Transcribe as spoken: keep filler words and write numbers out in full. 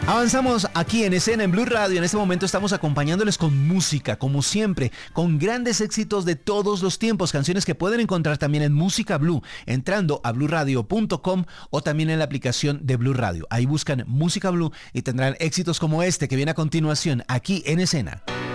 Avanzamos aquí en Escena en Blue Radio. En este momento estamos acompañándoles con música, como siempre, con grandes éxitos de todos los tiempos, canciones que pueden encontrar también en Música Blue, entrando a blue radio punto com o también en la aplicación de Blue Radio. Ahí buscan Música Blue y tendrán éxitos como este que viene a continuación aquí en Escena.